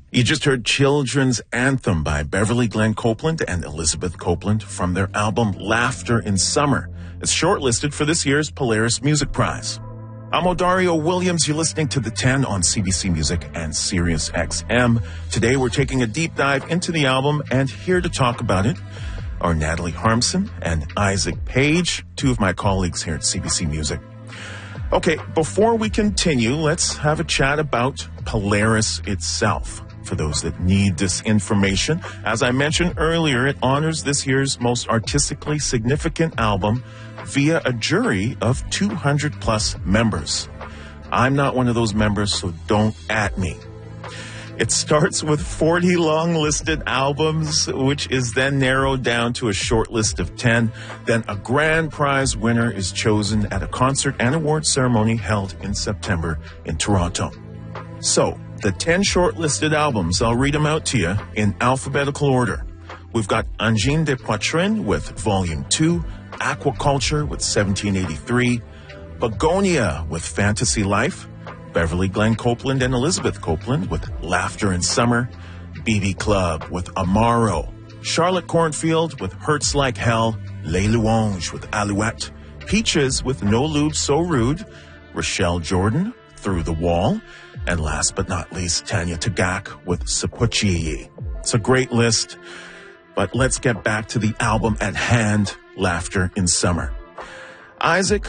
You just heard Children's Anthem by Beverly Glenn Copeland and Elizabeth Copeland from their album Laughter in Summer. It's shortlisted for this year's Polaris Music Prize. I'm Odario Williams. You're listening to The 10 on CBC Music and Sirius XM. Today we're taking a deep dive into the album, and here to talk about it are Natalie Harmson and Isaac Page, two of my colleagues here at CBC Music. Okay, before we continue, let's have a chat about Polaris itself. For those that need this information, as I mentioned earlier, it honors this year's most artistically significant album via a jury of 200 plus members. I'm not one of those members, so don't at me. It starts with 40 long-listed albums, which is then narrowed down to a short list of 10. Then a grand prize winner is chosen at a concert and award ceremony held in September in Toronto. So, the 10 shortlisted albums, I'll read them out to you in alphabetical order. We've got Angine de Poitrine with Volume 2, Aquaculture with 1783, Begonia with Fantasy Life, Beverly Glenn Copeland and Elizabeth Copeland with Laughter in Summer, BB Club with Amaro, Charlotte Cornfield with Hurts Like Hell, Les Louanges with Alouette, Peaches with No Lube So Rude, Rochelle Jordan, Through the Wall, and last but not least, Tanya Tagaq with Sapuchi. It's a great list, but let's get back to the album at hand, Laughter in Summer. Isaac,